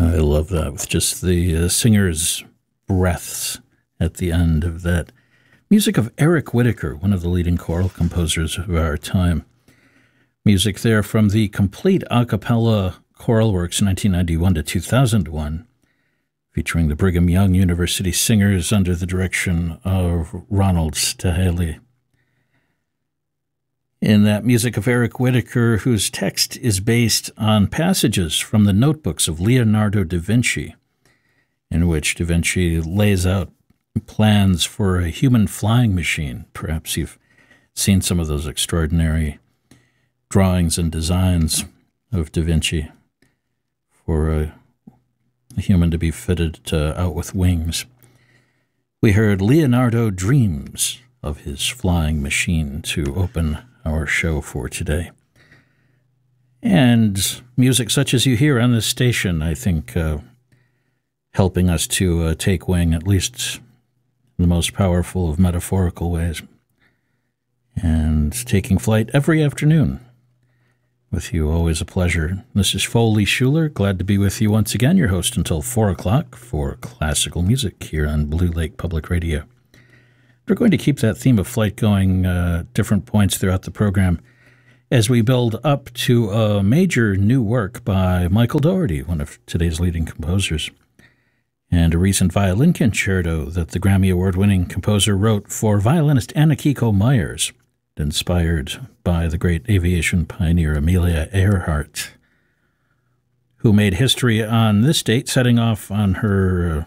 I love that, with just the singer's breaths at the end of that. Music of Eric Whitacre, one of the leading choral composers of our time. Music there from the complete a cappella choral works 1991 to 2001, featuring the Brigham Young University singers under the direction of Ronald Staheley. In that music of Eric Whitacre, whose text is based on passages from the notebooks of Leonardo da Vinci, in which da Vinci lays out plans for a human flying machine. Perhaps you've seen some of those extraordinary drawings and designs of da Vinci for a human to be fitted out with wings. We heard Leonardo dreams of his flying machine to open our show for today. And music such as you hear on this station, I think, helping us to take wing, at least in the most powerful of metaphorical ways, and taking flight every afternoon. With you, always a pleasure. This is Foley Schuler, glad to be with you once again, your host until 4 o'clock for classical music here on Blue Lake Public Radio. We're going to keep that theme of flight going different points throughout the program as we build up to a major new work by Michael Dougherty, one of today's leading composers, and a recent violin concerto that the Grammy Award-winning composer wrote for violinist Anna-Kiko Myers, inspired by the great aviation pioneer Amelia Earhart, who made history on this date, setting off on her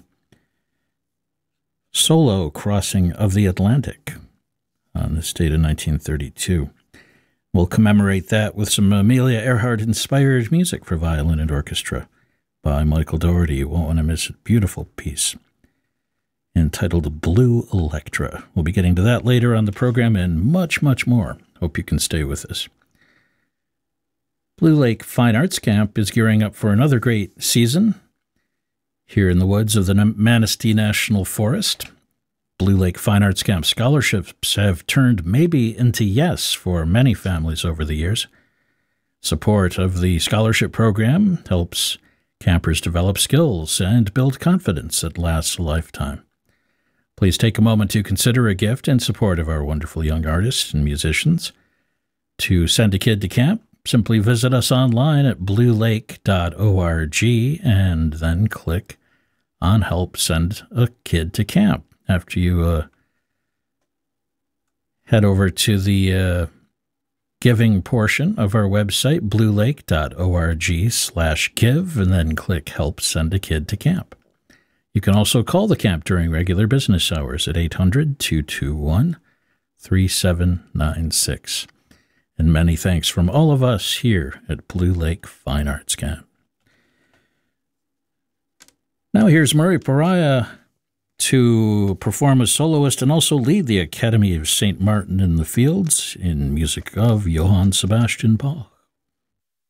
solo crossing of the Atlantic on this date in 1932. We'll commemorate that with some Amelia Earhart-inspired music for violin and orchestra by Michael Dougherty. You won't want to miss a beautiful piece entitled Blue Electra. We'll be getting to that later on the program and much, much more. Hope you can stay with us. Blue Lake Fine Arts Camp is gearing up for another great season here in the woods of the Manistee National Forest. Blue Lake Fine Arts Camp scholarships have turned maybe into yes for many families over the years. Support of the scholarship program helps campers develop skills and build confidence that lasts a lifetime. Please take a moment to consider a gift in support of our wonderful young artists and musicians. To send a kid to camp, simply visit us online at bluelake.org and then click on Help Send a Kid to Camp. After you head over to the giving portion of our website, bluelake.org/give, and then click Help Send a Kid to Camp. You can also call the camp during regular business hours at 800-221-3796. And many thanks from all of us here at Blue Lake Fine Arts Camp. Now here's Murray Pariah to perform as soloist and also lead the Academy of St. Martin in the Fields in music of Johann Sebastian Bach.